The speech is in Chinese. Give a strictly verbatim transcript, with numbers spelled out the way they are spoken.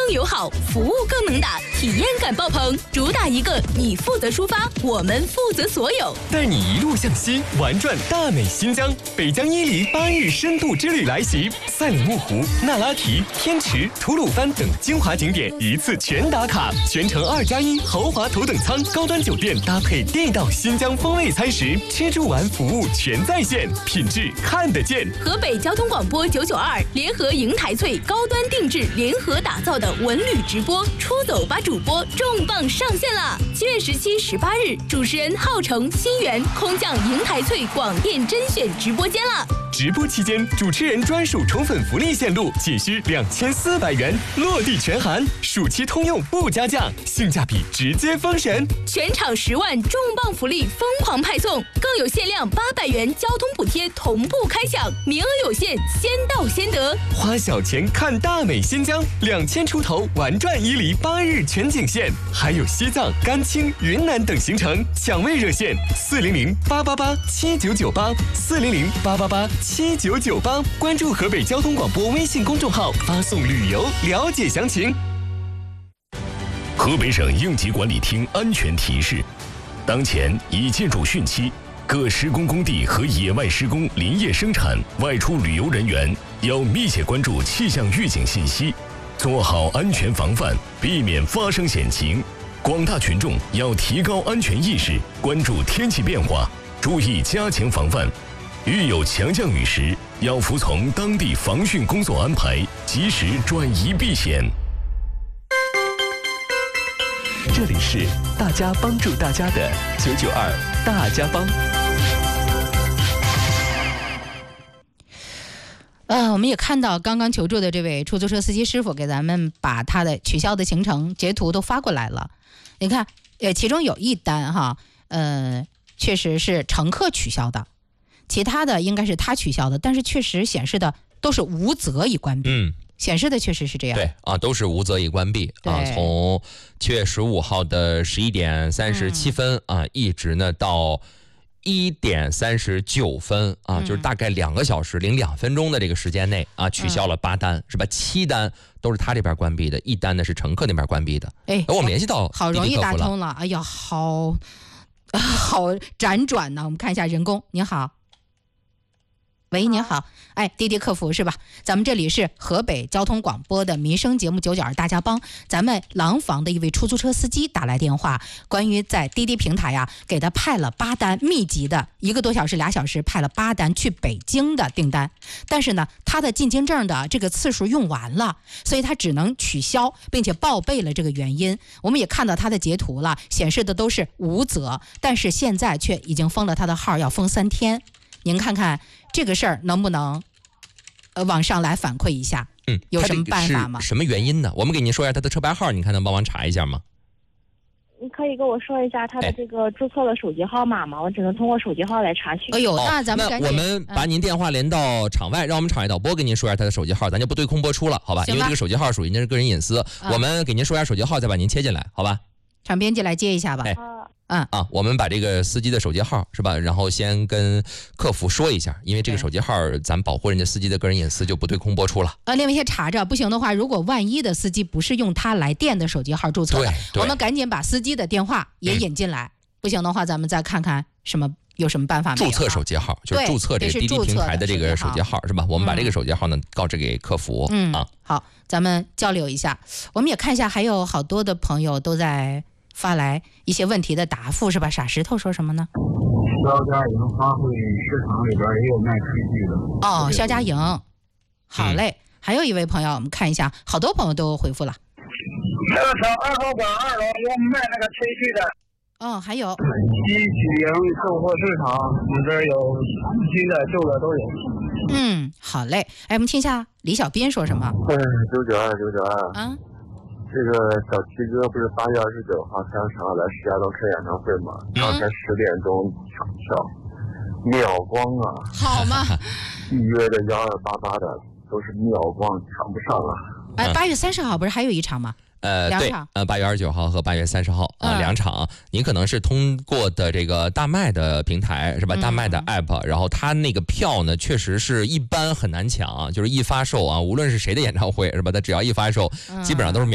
更友好，服务更能打，体验感爆棚。主打一个你负责出发，我们负责所有， 带你一路向西，玩转大美新疆。北疆伊犁八日深度之旅来袭，赛里木湖、那拉提、天池、吐鲁番等精华景点一次全打卡，全程二加一豪华头等舱，高端酒店搭配地道新疆风味餐食，吃住玩服务全在线，品质看得见。 河北交通广播九九二联合银台翠高端定制联合打造的文旅直播出走吧主播重磅上线了！七月十七、十八日，主持人浩成、新源空降银台翠广电甄选直播间了。 直播期间，主持人专属宠粉福利线路仅需两千四百元，落地全含，暑期通用不加价，性价比直接封神。 全场十万重磅福利疯狂派送，更有限量八百元交通补贴同步开抢，名额有限，先到先得。 花小钱看大美新疆，两千出头玩转伊犁八日全景线，还有西藏、甘青、云南等行程。抢位热线：四零零八八八七九九八，四零零八八八七九九八。关注河北交通广播微信公众号，发送旅游了解详情。 河北省应急管理厅安全提示：当前已建筑汛期，各施工工地和野外施工、林业生产、外出旅游人员要密切关注气象预警信息，做好安全防范，避免发生险情。广大群众要提高安全意识，关注天气变化，注意加强防范。遇有强降雨时，要服从当地防汛工作安排，及时转移避险。 这里是大家帮助大家的九九二大家帮。 呃，我们也看到刚刚求助的这位出租车司机师傅给咱们把他的取消的行程截图都发过来了。你看，呃，其中有一单哈，呃，确实是乘客取消的，其他的应该是他取消的，但是确实显示的都是无责已关闭。 嗯。 显示的确实是这样， 对啊，都是无责已关闭啊。从七月十五号的十一点三十七分、嗯、啊，一直呢到一点三十九分啊、嗯，就是大概两个小时零两分钟的这个时间内啊，取消了八单、嗯、是吧？七单都是他这边关闭的，一单呢是乘客那边关闭的。哎，我们联系到好容易打通了，哎呀，好好辗转呢。我们看一下人工，您好。喂，您好，哎，滴滴客服是吧？咱们这里是河北交通广播的民生节目九九二大家帮，咱们廊坊的一位出租车司机打来电话，关于在滴滴平台呀、啊，给他派了八单密集的一个多小时俩小时派了八单去北京的订单，但是呢，他的进京证的这个次数用完了，所以他只能取消，并且报备了这个原因。我们也看到他的截图了，显示的都是无责，但是现在却已经封了他的号，要封三天。您看看这个事儿能不能呃往上来反馈一下？嗯，有什么办法吗？ 什么原因呢？我们给您说一下他的车牌号，你看能帮忙查一下吗？ 你可以跟我说一下他的这个注册的手机号码吗？我只能通过手机号来查询。 哎呦，那咱们赶紧， 那我们把您电话连到场外，嗯、让我们场外导播跟您说一下他的手机号，咱就不对空播出了，好吧？因为这个手机号属于您是个人隐私、嗯，我们给您说一下手机号，再把您切进来，好吧？ 场编辑来接一下吧。 哎嗯啊，我们把这个司机的手机号是吧，然后先跟客服说一下，因为这个手机号咱保护人家司机的个人隐私，就不对空播出了。 呃，另外先查着，不行的话，如果万一的司机不是用他来电的手机号注册的，我们赶紧把司机的电话也引进来。嗯、不行的话，咱们再看看什么有什么办法没有、啊。 注册手机号就是注册这个滴滴平台的这个手机号是吧？我们把这个手机号呢告知给客服。 嗯啊， 好，咱们交流一下。我们也看一下，还有好多的朋友都在发来一些问题的答复是吧？傻石头说什么呢？ 肖家营花卉市场里边也有卖炊具的。 哦，肖家营，好嘞、嗯。还有一位朋友，我们看一下，好多朋友都回复了。 那个小二号馆二楼有卖那个炊具的。 哦，还有西曲营售货市场里边有新的旧的都有。 嗯，好嘞。哎，我们听一下李小斌说什么。 嗯，九九二九九二。 啊。 这个小七哥不是八月二十九号商场来石家庄开演唱会吗？刚才十点钟抢票，秒光啊！ 好吗？ 预约的幺二八八的都是秒光，抢不上了。 哎，八月三十号不是还有一场吗？ 呃，对，呃，八月二十九号和八月三十号啊、呃嗯，两场。你可能是通过的这个大麦的平台是吧？嗯、大麦的 app， 然后它那个票呢，确实是一般很难抢，就是一发售啊，无论是谁的演唱会是吧？它只要一发售，嗯、基本上都是秒。